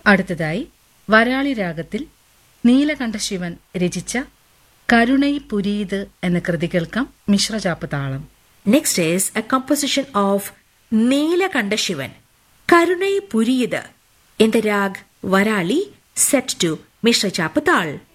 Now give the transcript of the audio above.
അടുത്തതായി വരാളി രാഗത്തിൽ നീലകണ്ഠശിവൻ രചിച്ച കരുണൈ പുരീത് എന്ന കൃതി കേൾക്കാം. മിശ്രചാപ്പ് താളം. Next is a composition of Neelakanta Shivan, Karunai Puriyid, in the rag Varali, set to Mishra Chapatal.